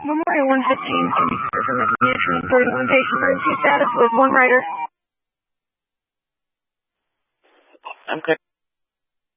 Memorial 115, from recognition, 31 patient emergency status with one rider. Okay.